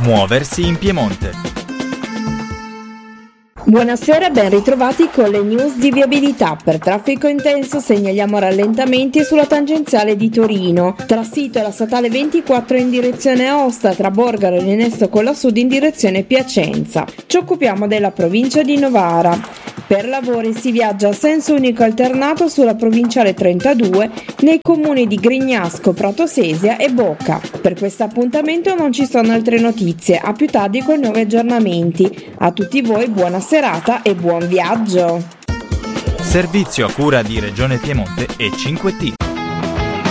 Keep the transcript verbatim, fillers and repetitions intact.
Muoversi in Piemonte. Buonasera, ben ritrovati con le news di viabilità. Per traffico intenso segnaliamo rallentamenti sulla tangenziale di Torino, tra Sito e la statale ventiquattro in direzione Aosta, tra Borgaro e Linesto con la Sud in direzione Piacenza. Ci occupiamo della provincia di Novara. Per lavori si viaggia a senso unico alternato sulla provinciale trentadue nei comuni di Grignasco, Pratosesia e Boca. Per questo appuntamento non ci sono altre notizie, a più tardi con nuovi aggiornamenti. A tutti voi buona serata e buon viaggio! Servizio a cura di Regione Piemonte e cinque T.